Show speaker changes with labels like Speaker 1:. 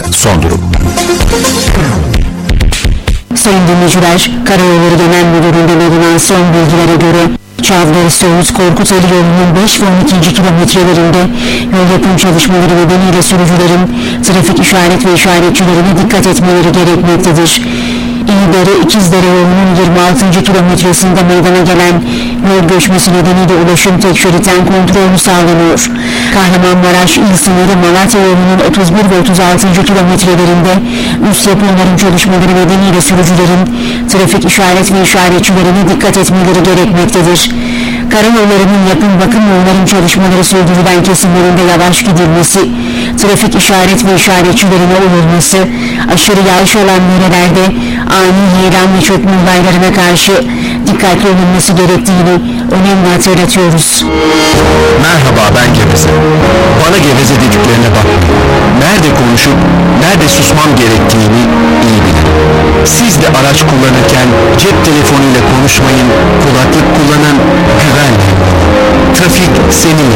Speaker 1: son durum.
Speaker 2: Sayın dinleyiciler, Karayolları Genel Müdürlüğü'nden alınan son bilgilere göre Çavdar-Söğüt Korkuteli yolunun 5 ve 12. kilometrelerinde yol yapım çalışmaları nedeniyle sürücülerin trafik işaret ve işaretçilerine dikkat etmeleri gerekmektedir. İğdere-İkizdere yolunun 26. kilometresinde meydana gelen yol göçmesi nedeniyle ulaşım tek şeritten kontrolü sağlanıyor. Kahramanmaraş il sınırı Malatya yolunun 31 ve 36. kilometrelerinde üst yapı onarım çalışmaları nedeniyle sürücülerin trafik işaret ve işaretçilerine dikkat etmeleri gerekmektedir. Karayollarının yapım, bakım ve onarım çalışmaları sürdürülen kesimlerinde yavaş gidilmesi, trafik işaret ve işaretçilerine uyulması, aşırı yağış olan bölgelerde ani heyelan ve çökme olaylarına karşı dikkatli olunması gerektiğini önemli hatırlatıyoruz.
Speaker 1: Merhaba, ben Geveze. Bana geveze dediklerine bakmayın. Nerede konuşup nerede susmam gerektiğini iyi bilin. Siz de araç kullanırken cep telefonuyla konuşmayın, kulaklık kullanın, güvenmeyin. Trafik senin